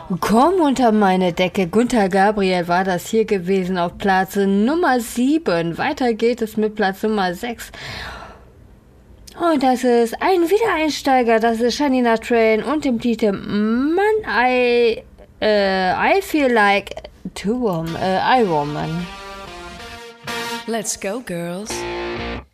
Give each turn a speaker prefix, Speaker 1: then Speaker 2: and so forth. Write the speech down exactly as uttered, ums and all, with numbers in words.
Speaker 1: Komm unter meine Decke. Günther Gabriel war das hier gewesen auf Platz Nummer sieben. Weiter geht es mit Platz Nummer sechs. Und das ist ein Wiedereinsteiger. Das ist Shania Twain und dem Titel Man, I, äh, I Feel Like Two Woman, äh, I Woman.
Speaker 2: Let's go, girls.